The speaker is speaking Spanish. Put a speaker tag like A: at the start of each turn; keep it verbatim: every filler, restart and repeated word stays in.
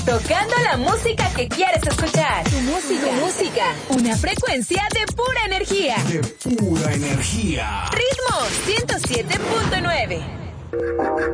A: Tocando la música que quieres escuchar. Tu música. Tu música. Una frecuencia de pura energía.
B: De pura energía.
A: Ritmo ciento siete punto nueve.